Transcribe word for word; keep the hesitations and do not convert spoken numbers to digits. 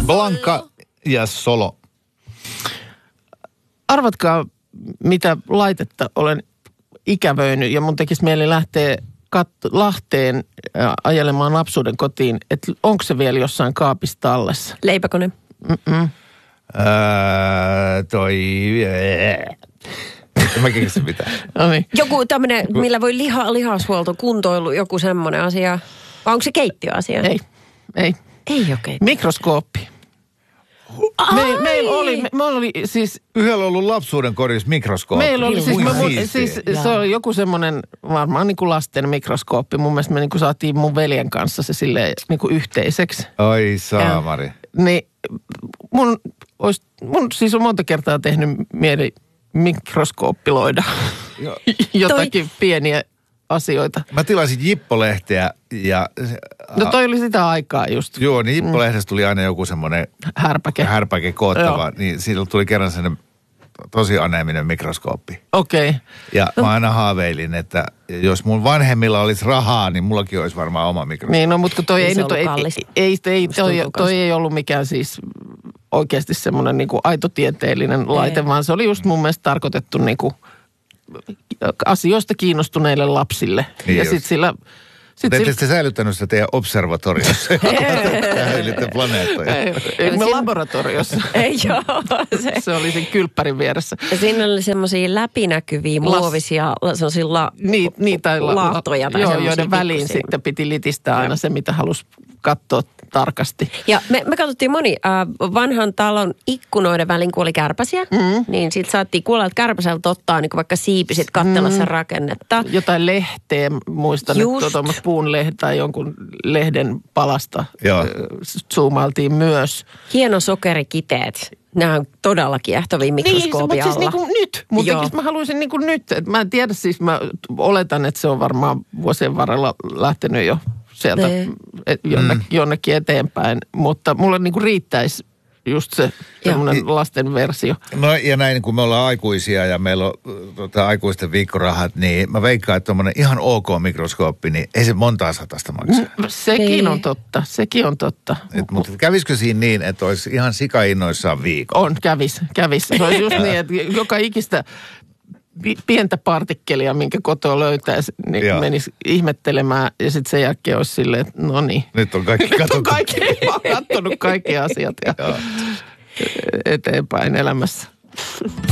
Blanka ja Solo. Arvatkaa, mitä laitetta olen ikävöinyt ja mun tekisi mieli lähteä kat- Lahteen äh, ajelemaan lapsuuden kotiin, että onko se vielä jossain kaapissa tallessa? Leipäkone. Mm-mm. Öö, toi... En mä keksi mitään. No niin. Joku tämmöinen, millä voi liha, lihashuolto, kuntoilu, joku semmoinen asia. Vai onko se keittiöasia? Ei, ei. Ei ole keittiö. Mikroskooppi. Me, meillä oli, me, me oli siis... Yhdellä on ollut lapsuuden korjus mikroskooppi. Meillä oli siis, mä, mun, siistiä. siis se oli joku semmoinen varmaan niin kuin lasten mikroskooppi. Mun mielestä me niin kuin saatiin mun veljen kanssa se silleen niin kuin yhteiseksi. Oi saamari. Niin mun, ois, mun siis on monta kertaa tehnyt mieli mikroskooppiloida jotakin Toi. pieniä asioita. Mä tilasin Jippo-lehteä ja... No toi oli sitä aikaa just. Joo, niin Jippo-lehdessä tuli aina joku semmoinen... Härpäke. Härpäke koottava. Niin siitä tuli kerran sellainen tosi aneeminen mikroskooppi. Okei. Okay. Ja mä aina haaveilin, että jos mun vanhemmilla olisi rahaa, niin mullakin olisi varmaan oma mikroskooppi. Niin, no mutta toi ei, ei nyt... Ei, ei, ei, toi, toi ei ollut mikään siis... oikeasti semmoinen niin kuin aitotieteellinen laite, vaan se oli just mun mielestä tarkoitettu niin kuin asioista kiinnostuneille lapsille. Niin ja just. sitten sillä... Sit Te ette sillä... säilyttänyt sitä teidän observatoriossa. Kähelitte planeettoja. Ei, ei me laboratoriossa. Ei joo. Se, se oli sen kylppärin vieressä. Ja siinä oli semmoisia läpinäkyviä, muovisia, semmoisia la, niin, niin, tai laattoja. Tai joo, joiden väliin pikkusia. sitten piti litistää aina se, mitä halusi katsoa tarkasti. Ja me, me katsottiin moni äh, vanhan talon ikkunoiden välin, kun oli kärpäsiä, mm. niin sitten saatiin kuolleelta kärpäseltä ottaa niin vaikka siipisit katsella mm. sen rakennetta. Jotain lehteä, muistan, Just. että tuota, puun lehden tai jonkun lehden palasta äh, zoomailtiin myös. Hieno sokerikiteet. Nämä on todella kiehtovia mikroskoopin niin, alla. Mutta siis niin kuin nyt. Mun tekis, mä haluaisin niin kuin nyt. Et mä en tiedä siis, mä oletan, että se on varmaan vuosien varrella lähtenyt jo sieltä et, jonnekin, mm. jonnekin eteenpäin. Mutta mulle niin kuin riittäisi just se semmoinen lasten versio. No ja näin, kun me ollaan aikuisia ja meillä on tota, aikuisten viikkorahat, niin mä veikkaan, että tommonen ihan ok mikroskooppi, niin ei se montaa satasta maksaa. Mm, sekin ei. on totta, sekin on totta. Et, mutta kävisikö siinä niin, että olisi ihan sikainnoissaan viikon? On, kävis, kävis. Se olisi just niin, että joka ikistä pientä partikkelia, minkä kotoa löytäisi, niin Joo. menisi ihmettelemään ja sitten sen jälkeen olisi silleen, että no niin. Nyt on kaikki katsottu. Nyt on kaikki, mä oon katsonut kaikki asiat ja eteenpäin elämässä.